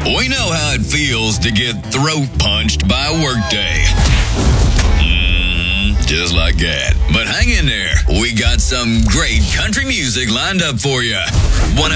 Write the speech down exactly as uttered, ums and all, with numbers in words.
We know how it feels to get throat punched by a workday. Mm, just like that. But hang in there. We got some great country music lined up for you. One